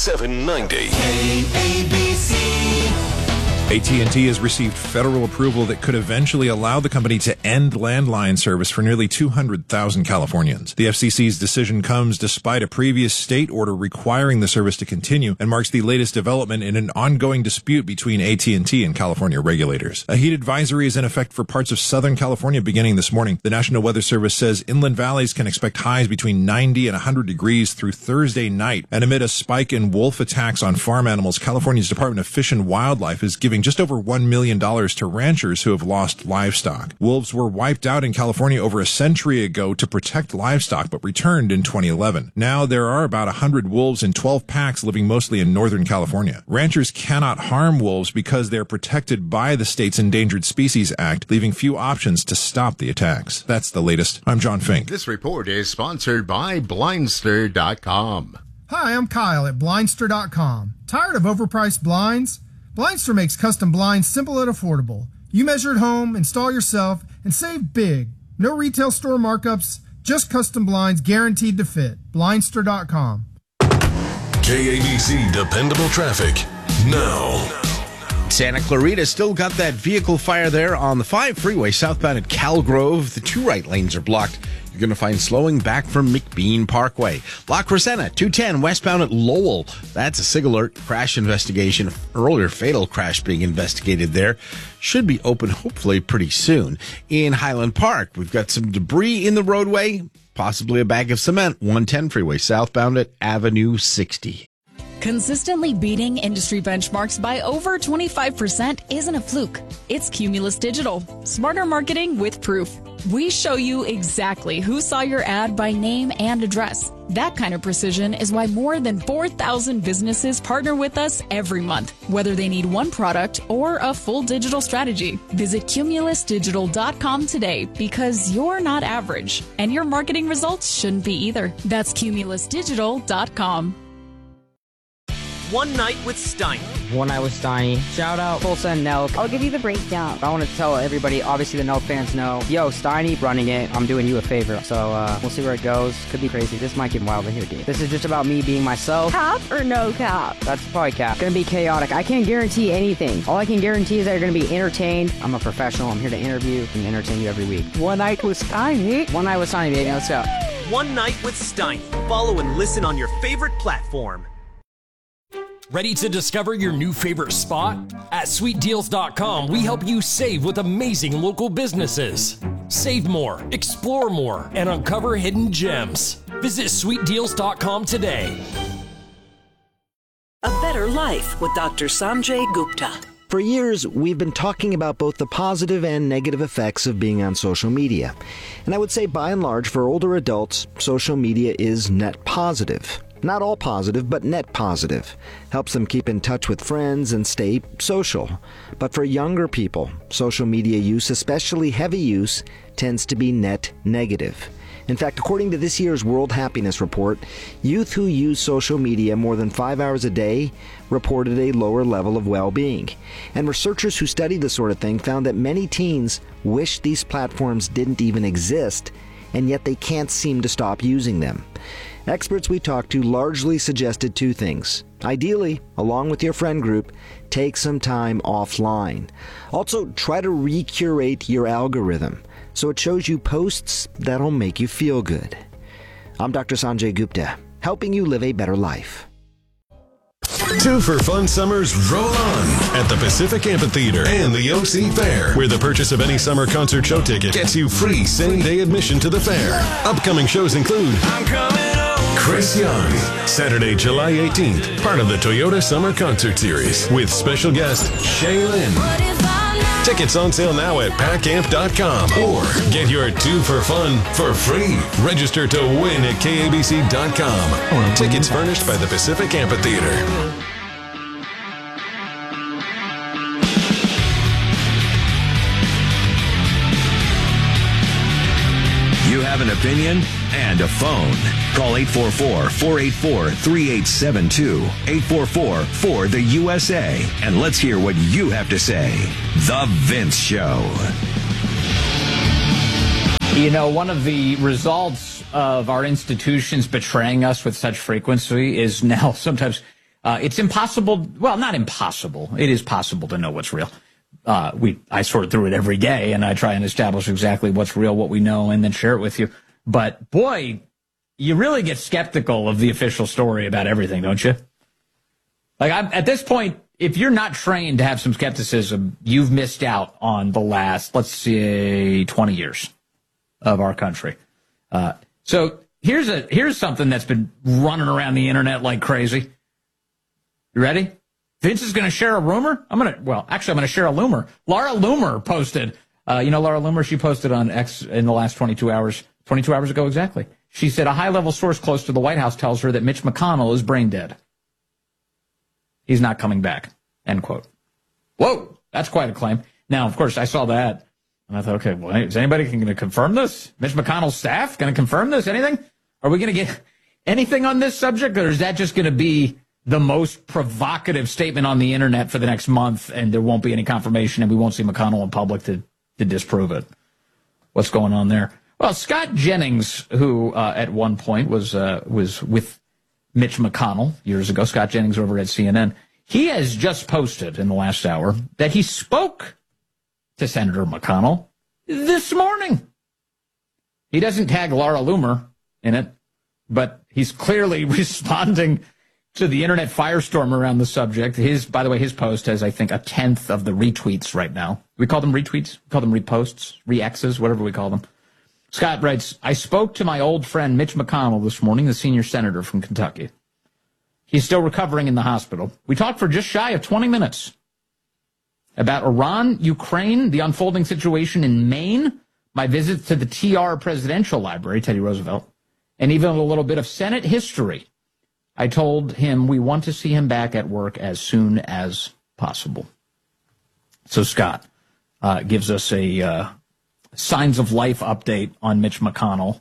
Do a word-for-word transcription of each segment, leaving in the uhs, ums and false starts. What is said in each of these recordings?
seven ninety. K A B C. A T and T has received federal approval that could eventually allow the company to end landline service for nearly two hundred thousand Californians. The F C C's decision comes despite a previous state order requiring the service to continue and marks the latest development in an ongoing dispute between A T and T and California regulators. A heat advisory is in effect for parts of Southern California beginning this morning. The National Weather Service says inland valleys can expect highs between ninety and one hundred degrees through Thursday night. And amid a spike in wolf attacks on farm animals, California's Department of Fish and Wildlife is giving just over one million dollars to ranchers who have lost livestock. Wolves were wiped out in California over a century ago to protect livestock, but returned in twenty eleven. Now there are about one hundred wolves in twelve packs living mostly in Northern California. Ranchers cannot harm wolves because they're protected by the state's Endangered Species Act, leaving few options to stop the attacks. That's the latest. I'm John Fink. This report is sponsored by Blindster dot com. Hi, I'm Kyle at Blindster dot com. Tired of overpriced blinds? Blindster makes custom blinds simple and affordable. You measure at home, install yourself, and save big. No retail store markups, just custom blinds guaranteed to fit. Blindster dot com. K A B C Dependable Traffic now. Santa Clarita still got that vehicle fire there on the five freeway southbound at Cal Grove. The two right lanes are blocked. You're going to find slowing back from McBean Parkway. La Crescenta, two ten westbound at Lowell. That's a SIG alert crash investigation. Earlier fatal crash being investigated there. Should be open hopefully pretty soon. In Highland Park, we've got some debris in the roadway, possibly a bag of cement. one ten freeway southbound at Avenue sixty. Consistently beating industry benchmarks by over twenty-five percent isn't a fluke. It's Cumulus Digital. Smarter marketing with proof. We show you exactly who saw your ad by name and address. That kind of precision is why more than four thousand businesses partner with us every month, whether they need one product or a full digital strategy. Visit Cumulus Digital dot com today because you're not average, and your marketing results shouldn't be either. That's Cumulus Digital dot com. One Night with Steiny. One Night with Steiny. Shout out Tulsa and Nelk. I'll give you the breakdown. I want to tell everybody, obviously the Nelk fans know, yo, Steiny running it. I'm doing you a favor. So uh, we'll see where it goes. Could be crazy. This might get wild in here, dude. This is just about me being myself. Cap or no cap? That's probably cap. It's going to be chaotic. I can't guarantee anything. All I can guarantee is that you're going to be entertained. I'm a professional. I'm here to interview and entertain you every week. One Night with Steiny. One Night with Steiny, baby. Let's go. One Night with Steiny. Follow and listen on your favorite platform. Ready to discover your new favorite spot? At sweet deals dot com, we help you save with amazing local businesses. Save more, explore more, and uncover hidden gems. Visit sweet deals dot com today. A Better Life with Doctor Sanjay Gupta. For years, we've been talking about both the positive and negative effects of being on social media. And I would say, by and large, for older adults, social media is net positive. Not all positive, but net positive. Helps them keep in touch with friends and stay social. But for younger people, social media use, especially heavy use, tends to be net negative. In fact, according to this year's World Happiness Report, youth who use social media more than five hours a day reported a lower level of well-being. And researchers who study this sort of thing found that many teens wish these platforms didn't even exist, and yet they can't seem to stop using them. Experts we talked to largely suggested two things. Ideally, along with your friend group, take some time offline. Also, try to recurate your algorithm so it shows you posts that'll make you feel good. I'm Doctor Sanjay Gupta, helping you live a better life. Two for Fun Summers roll on at the Pacific Amphitheater and the O C Fair, where the purchase of any summer concert show ticket gets you free same-day admission to the fair. Upcoming shows include I'm coming home. Chris Young, Saturday, July eighteenth, part of the Toyota Summer Concert Series, with special guest Shay Lynn. Tickets on sale now at pack amp dot com, or get your two for fun for free. Register to win at K A B C dot com. Tickets furnished by the Pacific Amphitheater. You have an opinion and a phone. Call eight four four, four eight four, three eight seven two, eight four four, four the U S A, and let's hear what you have to say. The Vince Show. You know, one of the results of our institutions betraying us with such frequency is now sometimes Uh, it's impossible. Well, not impossible. It is possible to know what's real. Uh, we I sort through it every day, and I try and establish exactly what's real, what we know, and then share it with you. But boy, you really get skeptical of the official story about everything, don't you? Like I'm, at this point, if you're not trained to have some skepticism, you've missed out on the last, let's say, twenty years of our country. Uh, so here's a here's something that's been running around the internet like crazy. You ready? Vince is going to share a rumor. I'm going to, well, actually, I'm going to share a rumor. Laura Loomer posted, uh, you know, Laura Loomer, she posted on X in the last twenty-two hours, twenty-two hours ago exactly. She said a high-level source close to the White House tells her that Mitch McConnell is brain dead. He's not coming back, end quote. Whoa, that's quite a claim. Now, of course, I saw that, and I thought, okay, well, is anybody going to confirm this? Mitch McConnell's staff going to confirm this? Anything? Are we going to get anything on this subject, or is that just going to be the most provocative statement on the internet for the next month, and there won't be any confirmation, and we won't see McConnell in public to, to disprove it? What's going on there? Well, Scott Jennings, who uh, at one point was uh, was with Mitch McConnell years ago, Scott Jennings over at C N N, he has just posted in the last hour that he spoke to Senator McConnell this morning. He doesn't tag Laura Loomer in it, but he's clearly responding to the internet firestorm around the subject. His, by the way, his post has, I think, a tenth of the retweets right now. We call them retweets, we call them reposts, re-X's, whatever we call them. Scott writes, I spoke to my old friend Mitch McConnell this morning, the senior senator from Kentucky. He's still recovering in the hospital. We talked for just shy of twenty minutes about Iran, Ukraine, the unfolding situation in Maine, my visit to the T R Presidential Library, Teddy Roosevelt, and even a little bit of Senate history. I told him we want to see him back at work as soon as possible. So Scott uh, gives us a uh, signs of life update on Mitch McConnell.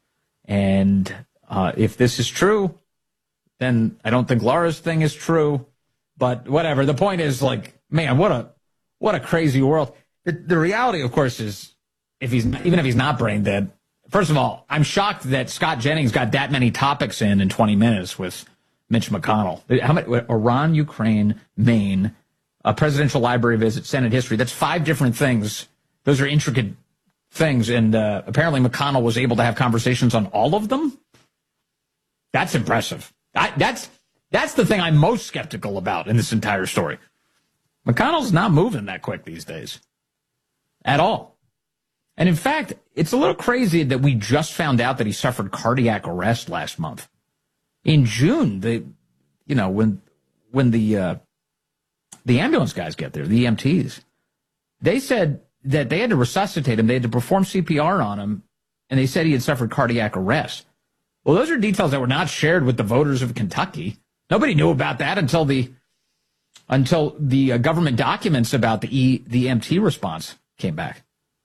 And uh, if this is true, then I don't think Laura's thing is true. But whatever. The point is, like, man, what a what a crazy world. The, the reality, of course, is if he's even if he's not brain dead. First of all, I'm shocked that Scott Jennings got that many topics in in twenty minutes with Mitch McConnell. How many? Iran, Ukraine, Maine, a presidential library visit, Senate history. That's five different things. Those are intricate things, and uh, apparently McConnell was able to have conversations on all of them. That's impressive. I, that's that's the thing I'm most skeptical about in this entire story. McConnell's not moving that quick these days at all. And in fact, it's a little crazy that we just found out that he suffered cardiac arrest last month. In June, the you know when when the uh, the ambulance guys get there, the E M Ts, they said that they had to resuscitate him. They had to perform C P R on him, and they said he had suffered cardiac arrest. Well, those are details that were not shared with the voters of Kentucky. Nobody knew about that until the until the uh, government documents about the E the E M T response came back.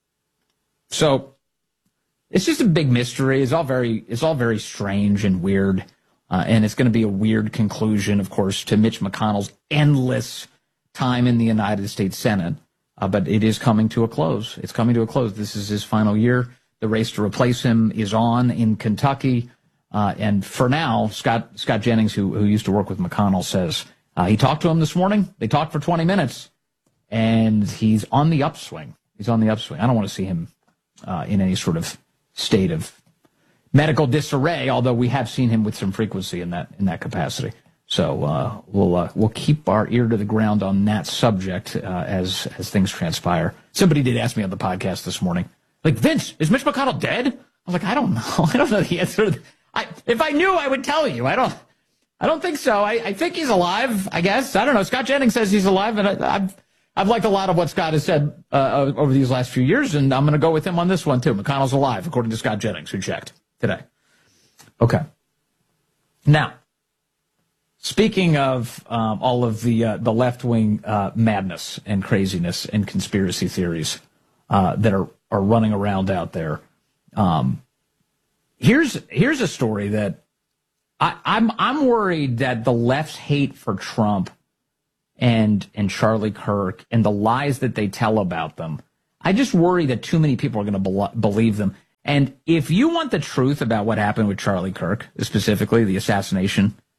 So it's just a big mystery. It's all very it's all very strange and weird, uh, and it's going to be a weird conclusion, of course, to Mitch McConnell's endless time in the United States Senate. Uh, but it is coming to a close. It's coming to a close. This is his final year. The race to replace him is on in Kentucky. Uh, and for now, Scott Scott Jennings, who who used to work with McConnell, says uh, he talked to him this morning. They talked for twenty minutes, and he's on the upswing. He's on the upswing. I don't want to see him uh, in any sort of state of medical disarray, although we have seen him with some frequency in that in that capacity. So uh, we'll uh, we'll keep our ear to the ground on that subject uh, as as things transpire. Somebody did ask me on the podcast this morning, like, Vince, is Mitch McConnell dead? I was like, I don't know. I don't know the answer. I, if I knew, I would tell you. I don't. I don't think so. I, I think he's alive. I guess I don't know. Scott Jennings says he's alive, and I, I've I've liked a lot of what Scott has said uh, over these last few years, and I'm going to go with him on this one too. McConnell's alive, according to Scott Jennings, who checked today. Okay. Now, speaking of um, all of the uh, the left wing uh, madness and craziness and conspiracy theories uh, that are are running around out there. Um, Here's here's a story that I, I'm I'm worried that the left's hate for Trump and and Charlie Kirk and the lies that they tell about them, I just worry that too many people are going to be- believe them. And if you want the truth about what happened with Charlie Kirk, specifically the assassination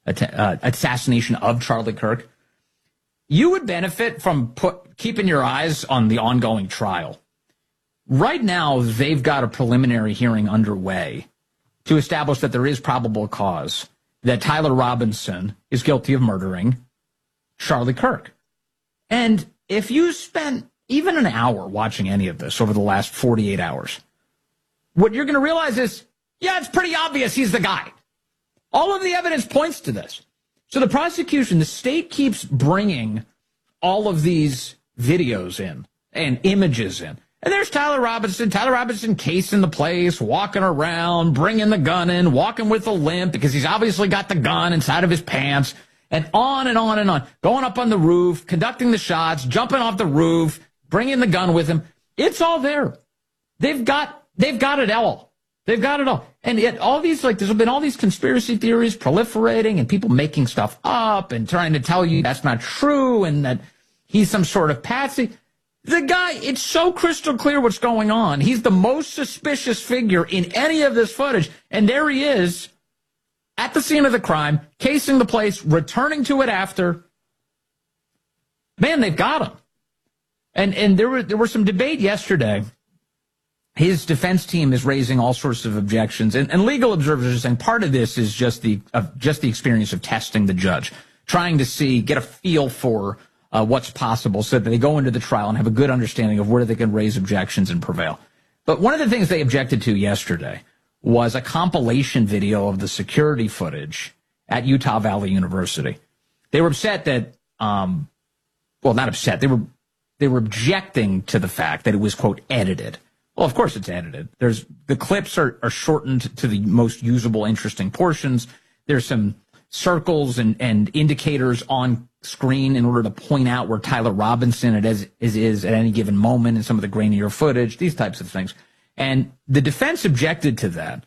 att- uh, assassination of Charlie Kirk, you would benefit from put, keeping your eyes on the ongoing trial. Right now, they've got a preliminary hearing underway to establish that there is probable cause that Tyler Robinson is guilty of murdering Charlie Kirk. And if you spent even an hour watching any of this over the last forty-eight hours, what you're going to realize is, yeah, it's pretty obvious he's the guy. All of the evidence points to this. So the prosecution, the state keeps bringing all of these videos in and images in. And there's Tyler Robinson, Tyler Robinson casing the place, walking around, bringing the gun in, walking with a limp because he's obviously got the gun inside of his pants, and on and on and on, going up on the roof, conducting the shots, jumping off the roof, bringing the gun with him. It's all there. They've got, they've got it all. They've got it all. And yet all these, like, there's been all these conspiracy theories proliferating and people making stuff up and trying to tell you that's not true and that he's some sort of patsy. The guy, it's so crystal clear what's going on. He's the most suspicious figure in any of this footage. And there he is at the scene of the crime, casing the place, returning to it after. Man, they've got him. And and there were there were some debate yesterday. His defense team is raising all sorts of objections, and, and legal observers are saying part of this is just the of just the experience of testing the judge, trying to see, get a feel for uh, what's possible, so that they go into the trial and have a good understanding of where they can raise objections and prevail. But one of the things they objected to yesterday was a compilation video of the security footage at Utah Valley University. They were upset that, um, well, not upset. They were. They were objecting to the fact that it was, quote, edited. Well, of course it's edited. There's the clips are, are shortened to the most usable, interesting portions. There's some circles and, and indicators on screen in order to point out where Tyler Robinson it is, is, is at any given moment in some of the grainier footage, these types of things. And the defense objected to that.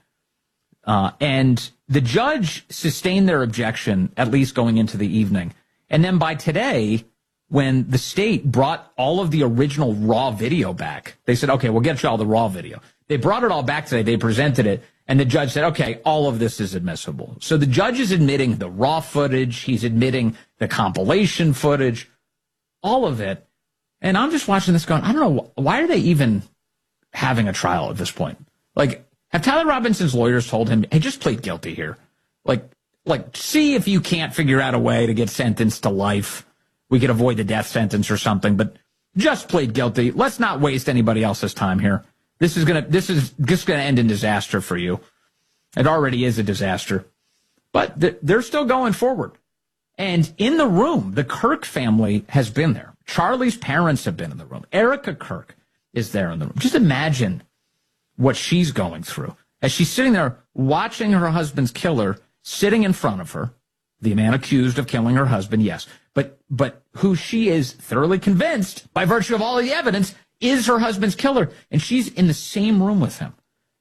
Uh, and the judge sustained their objection, at least going into the evening. And then by today, when the state brought all of the original raw video back, they said, okay, we'll get you all the raw video. They brought it all back today. They presented it. And the judge said, okay, all of this is admissible. So the judge is admitting the raw footage. He's admitting the compilation footage, all of it. And I'm just watching this going, I don't know, why are they even having a trial at this point? Like, have Tyler Robinson's lawyers told him, hey, just plead guilty here? Like, like, see if you can't figure out a way to get sentenced to life. We could avoid the death sentence or something, but just plead guilty. Let's not waste anybody else's time here. This is gonna, this is just gonna end in disaster for you. It already is a disaster, but th- they're still going forward. And in the room, the Kirk family has been there. Charlie's parents have been in the room. Erica Kirk is there in the room. Just imagine what she's going through as she's sitting there watching her husband's killer sitting in front of her, the man accused of killing her husband, yes, but but who she is thoroughly convinced, by virtue of all of the evidence, is her husband's killer. And she's in the same room with him,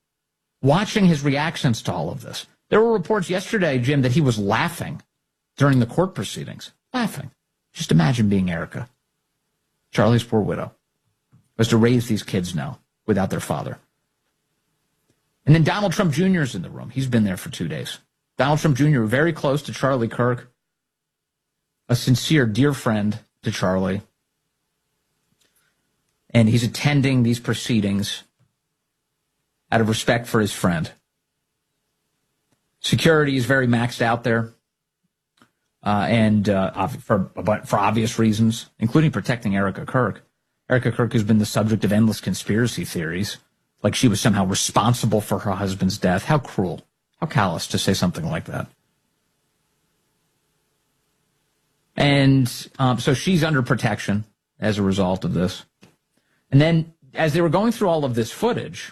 watching his reactions to all of this. There were reports yesterday, Jim, that he was laughing during the court proceedings. Laughing. Just imagine being Erica, Charlie's poor widow, was to raise these kids now without their father. And then Donald Trump Junior is in the room. He's been there for two days. Donald Trump Junior, very close to Charlie Kirk, a sincere, dear friend to Charlie. And he's attending these proceedings out of respect for his friend. Security is very maxed out there, uh, and uh, for, for obvious reasons, including protecting Erica Kirk. Erica Kirk has been the subject of endless conspiracy theories, like she was somehow responsible for her husband's death. How cruel. How callous to say something like that. And um, so she's under protection as a result of this. And then as they were going through all of this footage,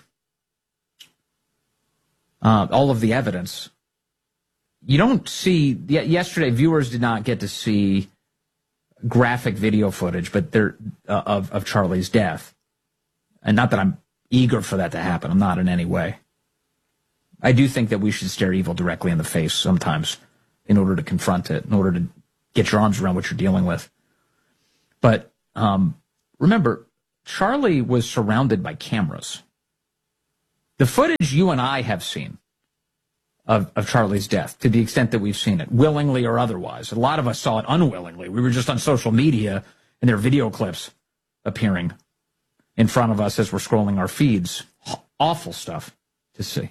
uh, all of the evidence, you don't see, yesterday viewers did not get to see graphic video footage, but they're uh, of, of Charlie's death. And not that I'm eager for that to happen. I'm not in any way. I do think that we should stare evil directly in the face sometimes in order to confront it, in order to get your arms around what you're dealing with. But um, remember, Charlie was surrounded by cameras. The footage you and I have seen of, of Charlie's death, to the extent that we've seen it, willingly or otherwise. A lot of us saw it unwillingly. We were just on social media, and there are video clips appearing in front of us as we're scrolling our feeds. Awful stuff to see.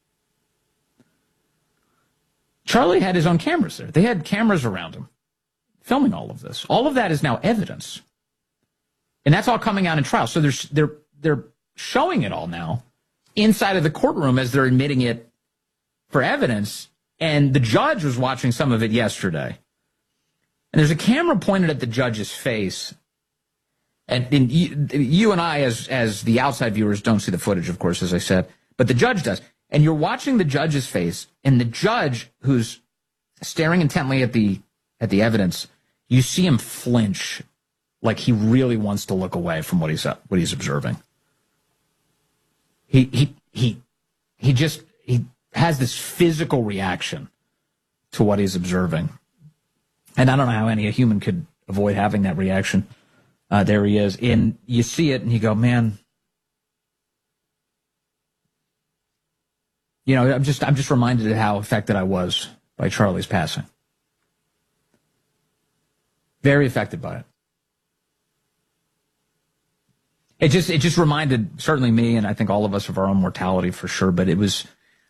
Charlie had his own cameras there. They had cameras around him filming all of this. All of that is now evidence. And that's all coming out in trial. So they're, they're, they're showing it all now inside of the courtroom as they're admitting it for evidence. And the judge was watching some of it yesterday. And there's a camera pointed at the judge's face. And, and you, you and I, as, as the outside viewers, don't see the footage, of course, as I said. But the judge does. And you're watching the judge's face, and the judge, who's staring intently at the at the evidence, you see him flinch, like he really wants to look away from what he's what he's observing. He he he he just he has this physical reaction to what he's observing, and I don't know how any human could avoid having that reaction. Uh, there he is, and you see it, and you go, man. You know, I'm just I'm just reminded of how affected I was by Charlie's passing. Very affected by it. It just it just reminded certainly me, and I think all of us, of our own mortality for sure. But it was, it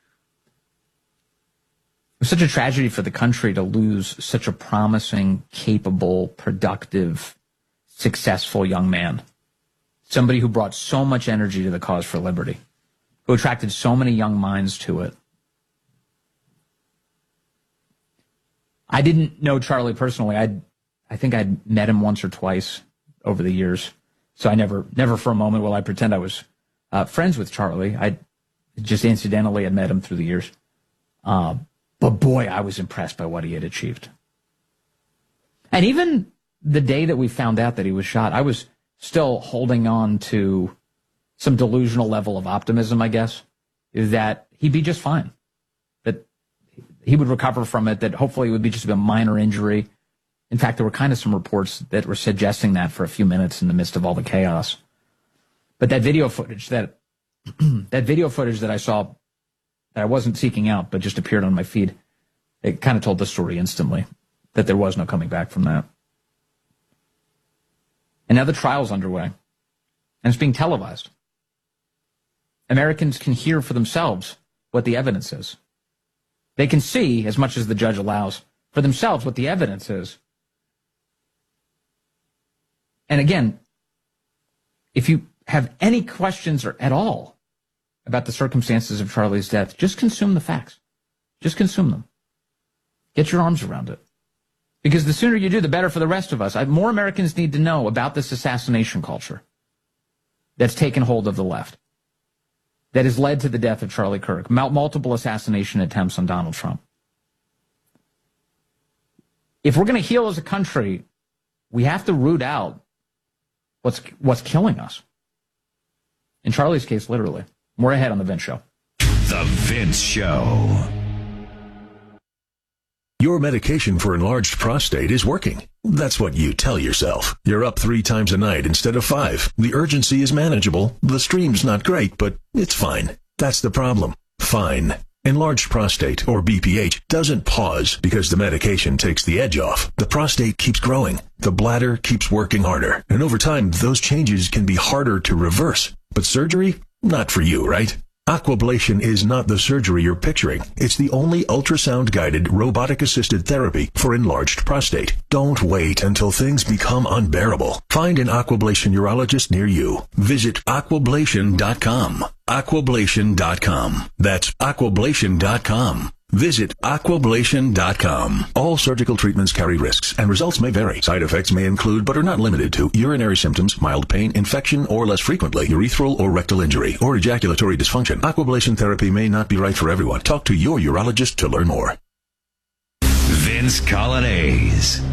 was such a tragedy for the country to lose such a promising, capable, productive, successful young man. Somebody who brought so much energy to the cause for liberty, who attracted so many young minds to it. I didn't know Charlie personally. I I think I'd met him once or twice over the years. So I never, never for a moment will I pretend I was uh, friends with Charlie. I just incidentally had met him through the years. Uh, but boy, I was impressed by what he had achieved. And even the day that we found out that he was shot, I was still holding on to some delusional level of optimism, I guess, is that he'd be just fine, that he would recover from it, that hopefully it would be just a minor injury. In fact, there were kind of some reports that were suggesting that for a few minutes in the midst of all the chaos. But that video footage, that that video footage that I saw, that I wasn't seeking out, but just appeared on my feed, it kind of told the story instantly, that there was no coming back from that. And now the trial's underway, and it's being televised. Americans can hear for themselves what the evidence is. They can see, as much as the judge allows, for themselves what the evidence is. And again, if you have any questions or at all about the circumstances of Charlie's death, just consume the facts. Just consume them. Get your arms around it. Because the sooner you do, the better for the rest of us. I, more Americans need to know about this assassination culture that's taken hold of the left, that has led to the death of Charlie Kirk, multiple assassination attempts on Donald Trump. If we're going to heal as a country, we have to root out what's what's killing us. In Charlie's case, literally. More ahead on The Vince Show. The Vince Show. Your medication for enlarged prostate is working. That's what you tell yourself. You're up three times a night instead of five. The urgency is manageable. The stream's not great, but it's fine. That's the problem. Fine. Enlarged prostate, or B P H, doesn't pause because the medication takes the edge off. The prostate keeps growing. The bladder keeps working harder. And over time, those changes can be harder to reverse. But surgery? Not for you, right? Aquablation is not the surgery you're picturing. It's the only ultrasound-guided, robotic-assisted therapy for enlarged prostate. Don't wait until things become unbearable. Find an Aquablation urologist near you. Visit aquablation dot com. aquablation dot com. That's aquablation dot com. Visit aquablation dot com. All surgical treatments carry risks, and results may vary. Side effects may include, but are not limited to, urinary symptoms, mild pain, infection, or less frequently, urethral or rectal injury, or ejaculatory dysfunction. Aquablation therapy may not be right for everyone. Talk to your urologist to learn more. Vince Colonnese.